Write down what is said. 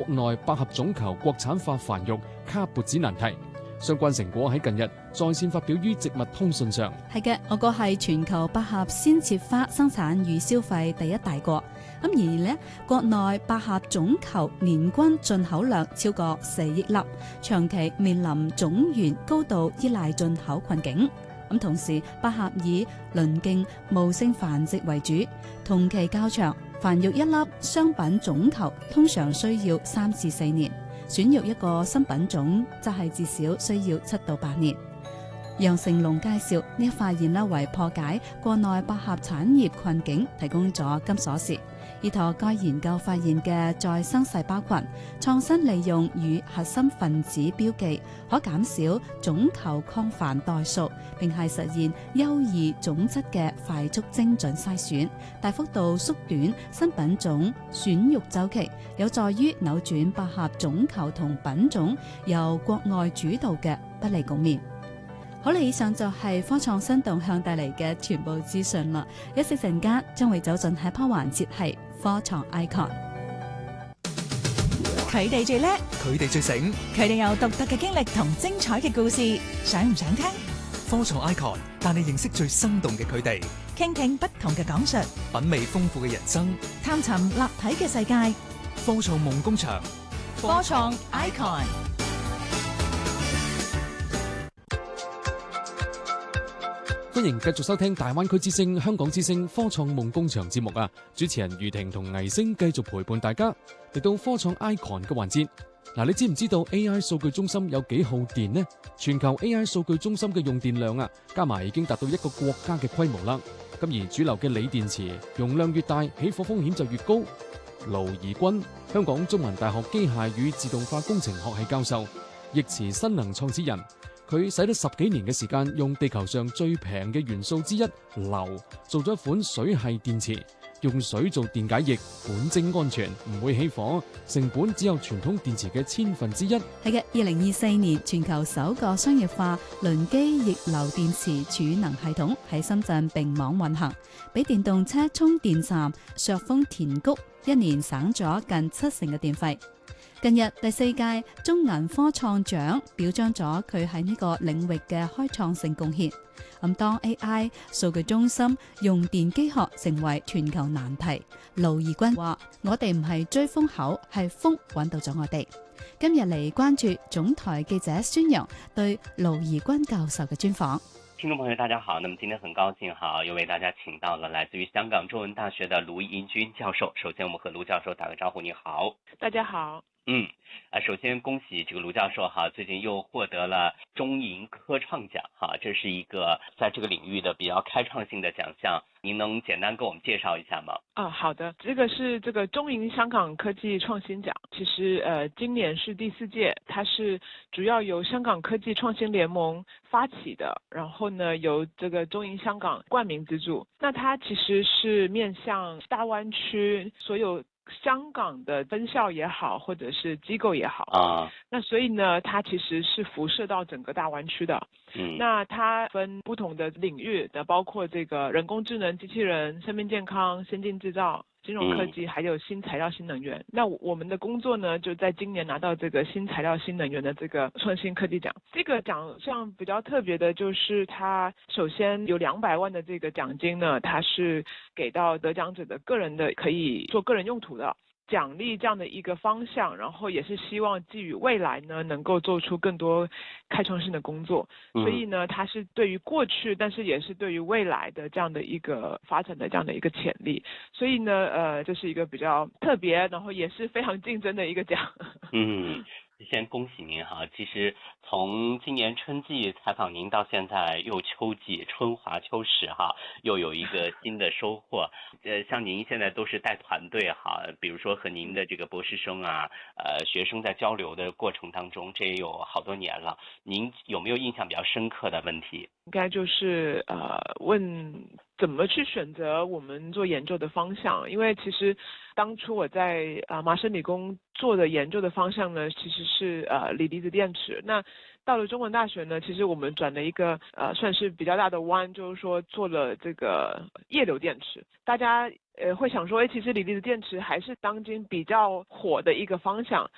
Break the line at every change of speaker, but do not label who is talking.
內百合種球國產化繁育卡脖子難題。相關成果喺近日在線發表於植物通訊上。
係嘅，我國係全球百合鮮切花生產與消費第一大國。咁而呢，國內百合種球年均進口量超過4億粒，長期面臨種源高度依賴進口困境。咁同時，百合以輪徑無性繁殖為主，同期較長，繁育一粒商品種球通常需要3至4年。選育一個新品種則係至少需要7到8年。楊成龍介紹呢一發現為破解國內百合產業困境提供咗金鎖匙。依託該研究發現嘅再生細胞群，創新利用與核心分子標記，可減少種球抗繁代數，並係實現優異種質嘅快速精準篩選，大幅度縮短新品種選育週期，有助於扭轉百合種球同品種由國外主導嘅不利局面。好啦，以上就係科創新動向帶嚟嘅全部資訊啦。一息陣間將會走進下一 part 環節，係科創 icon。
佢哋最叻，
佢哋最醒，
佢哋有獨特嘅經歷同精彩嘅故事，想唔想聽？
科創 icon 帶你認識最生動嘅佢哋，
傾聽不同嘅講述，
品味豐富嘅人生，
探尋立體嘅世界。
科創夢工場，
科創 icon。
歡迎繼續收聽大灣區之聲、香港之聲科創夢工場節目啊！主持人余婷同倪星繼續陪伴大家嚟到科創 icon 嘅環節。嗱，你知唔知道 AI 數據中心有幾耗電呢？全球 AI 數據中心嘅用電量啊，加埋已經達到一個國家嘅規模啦。咁而主流嘅鋰電池容量越大，起火風險就越高。盧怡君，香港中文大學機械與自動化工程學系教授，易馳新能創始人。佢使咗10幾年嘅時間，用地球上最平嘅元素之一硫做咗一款水系電池，用水做電解液，本晶安全，唔會起火，成本只有傳統電池嘅1/1000。
係嘅，2024年全球首個商業化輪機逆流電池儲能系統喺深圳並網運行，俾電動車充電站削峰填谷，一年省咗近70%嘅電費。近日第4屆中銀科創獎表彰咗佢喺呢個領域嘅開創性貢獻。咁當 AI 數據中心用電機學成為全球難題，盧怡君話：我哋唔係追風口，係風揾到咗我哋。今日嚟關注總台記者孫陽對盧怡君教授嘅專訪。
聽眾朋友大家好，那麼今天很高興又為大家請到了來自於香港中文大學的盧怡君教授。首先我們和盧教授打個招呼。你好。
大家好。
首先恭喜這個盧教授最近又獲得了中銀科創獎這是一個在這個領域的比較開創性的獎項，您能簡單給我們介紹一下嗎？
好的，這個是這個中銀香港科技創新獎，其實今年是第4屆，它是主要由香港科技創新聯盟發起的，然後呢由這個中銀香港冠名資助，那它其實是面向大灣區所有香港的分校也好，或者是機構也好那所以呢，它其實是輻射到整個大灣區的。那它分不同的領域的，包括這個人工智能、機器人、生命健康、先進製造、金融科技，還有新材料新能源。那我們的工作呢，就在今年拿到這個新材料新能源的這個創新科技獎。這個獎項比較特別的，就是它首先有200萬的這個獎金呢，它是給到得獎者的個人的，可以做個人用途的。獎勵這樣的一個方向，然後也是希望寄予未來呢，能夠做出更多開創性的工作。所以呢，它是對於過去，但是也是對於未來的這樣的一個發展的這樣的一個潛力。所以呢，這是一個比較特別，然後也是非常競爭的一個獎。
先恭喜您其實從今年春季採訪您到現在又秋季，春華秋實又有一個新的收穫。像您現在都是帶團隊比如說和您的這個博士生學生在交流的過程當中，這也有好多年了。您有沒有印象比較深刻的問題？
應該就是問怎麼去選擇我們做研究的方向，因為其實當初我在麻省理工做的研究的方向呢，其實是鋰離子電池。那到了中文大學呢，其實我們轉了一個算是比較大的彎，就是說做了這個液流電池。大家會想說，其實鋰離子電池還是當今比較火的一個方向。